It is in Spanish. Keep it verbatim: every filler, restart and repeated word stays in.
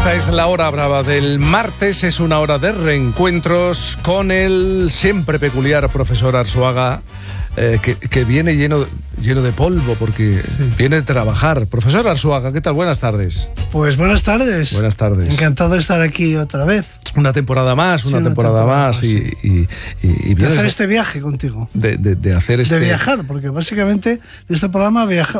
Esta es la hora brava del martes, es una hora de reencuentros con el siempre peculiar profesor Arzuaga, eh, que, que viene lleno, lleno de polvo porque sí. viene de trabajar. Profesor Arzuaga, ¿qué tal? Buenas tardes. Pues buenas tardes. Buenas tardes. Encantado de estar aquí otra vez. Una temporada más, una, sí, una temporada, temporada más, más y, sí. y, y, y de hacer este viaje contigo. De, de, de hacer este... De viajar, porque básicamente en este programa viaja,